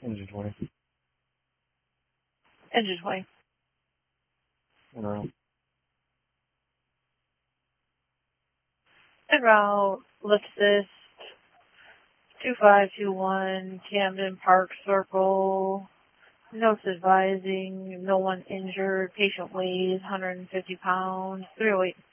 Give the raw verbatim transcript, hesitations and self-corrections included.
Engine twenty. Engine twenty. No. En route, lift assist, two five two one, Camden Park Circle. Notes advising, no one injured, patient weighs one hundred fifty pounds, three oh eight